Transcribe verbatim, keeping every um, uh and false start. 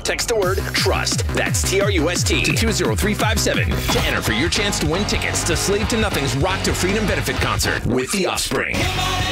Text the word TRUST, that's T R U S T, to two zero three five seven to enter for your chance to win tickets to Slave to Nothing's Rock to Freedom benefit concert with The Offspring.